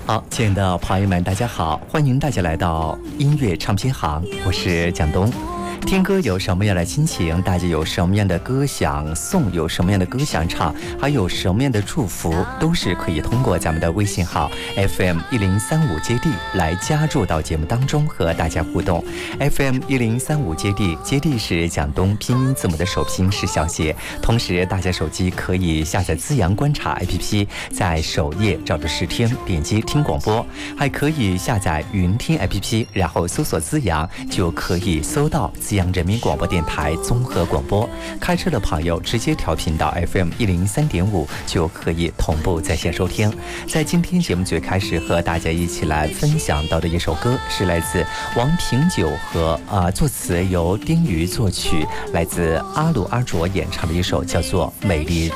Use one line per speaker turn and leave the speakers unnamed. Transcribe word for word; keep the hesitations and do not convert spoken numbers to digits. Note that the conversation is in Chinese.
好，亲爱的朋友们，大家好，欢迎大家来到音乐唱片行，我是蒋东。听歌有什么样的心情，大家有什么样的歌想送，有什么样的歌想唱，还有什么样的祝福，都是可以通过咱们的微信号 F M 一零三五接地来加入到节目当中和大家互动。 F M 一零三五接地，接地是蒋东拼音字母的首拼是小写。同时大家手机可以下载资阳观察 A P P， 在首页找着试听，点击听广播，还可以下载云听 A P P， 然后搜索资阳，就可以搜到资阳人民广播电台综合广播。开车的朋友直接调频到 F M 一零三点五，就可以同步在线收听。在今天节目最开始和大家一起来分享到的一首歌，是来自王平九和啊、呃、作词由丁瑜作曲，来自阿鲁阿卓演唱的一首叫做《美丽》。